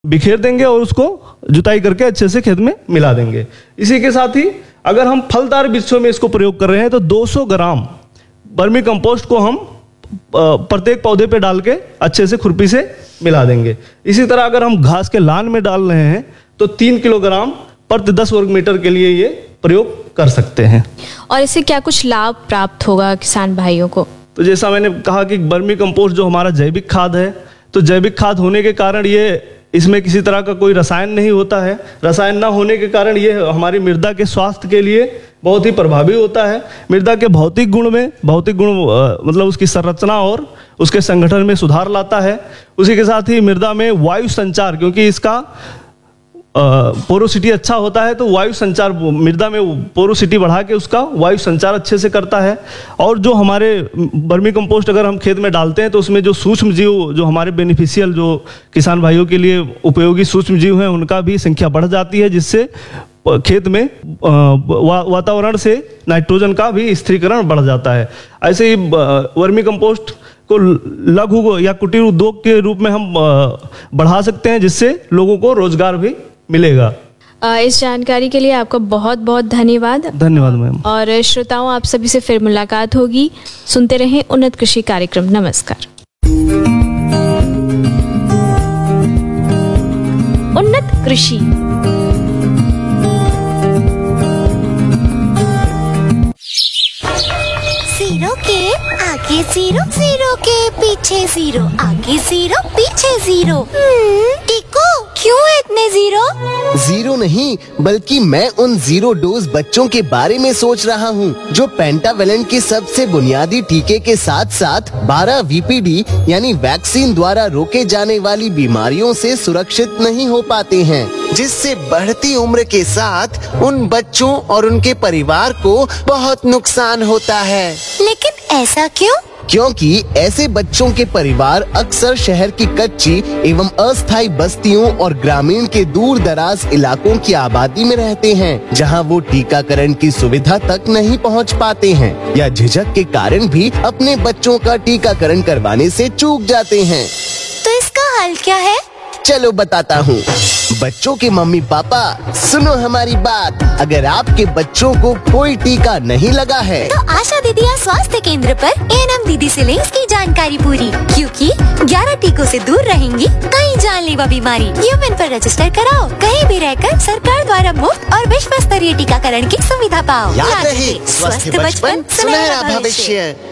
बिखेर देंगे और उसको जुताई करके अच्छे से खेत में मिला देंगे। इसी के साथ ही अगर हम फलदार वृक्षों में इसको प्रयोग कर रहे हैं तो 200 ग्राम वर्मी कंपोस्ट को हम प्रत्येक पौधे पे डाल के अच्छे से खुरपी से मिला देंगे। इसी तरह अगर हम घास के लान में डाल रहे हैं तो 3 किलोग्राम प्रति 10 वर्ग मीटर के लिए ये प्रयोग कर सकते हैं। और इससे क्या कुछ लाभ प्राप्त होगा किसान भाइयों को? तो जैसा मैंने कहा कि वर्मी कंपोस्ट जो हमारा जैविक खाद है, तो जैविक खाद होने के कारण ये इसमें किसी तरह का कोई रसायन नहीं होता है। रसायन ना होने के कारण ये हमारी मृदा के स्वास्थ्य के लिए बहुत ही प्रभावी होता है। मृदा के भौतिक गुण मतलब उसकी संरचना और उसके संगठन में सुधार लाता है। उसी के साथ ही मृदा में वायु संचार, क्योंकि इसका पोरोसिटी अच्छा होता है, तो वायु संचार मृदा में पोरोसिटी बढ़ा के उसका वायु संचार अच्छे से करता है। और जो हमारे वर्मी कंपोस्ट अगर हम खेत में डालते हैं तो उसमें जो सूक्ष्म जीव, जो हमारे बेनिफिशियल, जो किसान भाइयों के लिए उपयोगी सूक्ष्म जीव हैं, उनका भी संख्या बढ़ जाती है, जिससे खेत में वातावरण से नाइट्रोजन का भी स्थिरीकरण बढ़ जाता है। ऐसे ही वर्मी कंपोस्ट को लघु या कुटीर उद्योग के रूप में हम बढ़ा सकते हैं, जिससे लोगों को रोजगार भी मिलेगा। इस जानकारी के लिए आपका बहुत बहुत धन्यवाद। धन्यवाद मैम। और श्रोताओं, आप सभी से फिर मुलाकात होगी। सुनते रहें उन्नत कृषि कार्यक्रम। नमस्कार। उन्नत कृषि। जीरो के आगे जीरो, जीरो के पीछे जीरो, आगे जीरो पीछे जीरो। टिको, क्यों इतने जीरो? जीरो नहीं, बल्कि मैं उन जीरो डोज बच्चों के बारे में सोच रहा हूँ, जो पेंटावेलेंट के सबसे बुनियादी टीके के साथ साथ 12 VPD यानी वैक्सीन द्वारा रोके जाने वाली बीमारियों से सुरक्षित नहीं हो पाते हैं, जिससे बढ़ती उम्र के साथ उन बच्चों और उनके परिवार को बहुत नुकसान होता है। लेकिन ऐसा क्यों? क्योंकि ऐसे बच्चों के परिवार अक्सर शहर की कच्ची एवं अस्थायी बस्तियों और ग्रामीण के दूर दराज इलाकों की आबादी में रहते हैं, जहां वो टीकाकरण की सुविधा तक नहीं पहुंच पाते हैं या झिझक के कारण भी अपने बच्चों का टीकाकरण करवाने से चूक जाते हैं। तो इसका हल क्या है? चलो बताता हूँ। बच्चों के मम्मी पापा, सुनो हमारी बात। अगर आपके बच्चों को कोई टीका नहीं लगा है तो आशा दीदी या स्वास्थ्य केंद्र पर ANM दीदी से लें इसकी जानकारी पूरी, क्योंकि 11 टीकों से दूर रहेंगी कई जानलेवा बीमारी। यूमेन पर रजिस्टर कराओ, कहीं भी रहकर सरकार द्वारा मुफ्त और विश्व स्तरीय टीकाकरण की सुविधा पाओ। याद रहे, स्वस्थ बचपन सुनहरा भविष्य।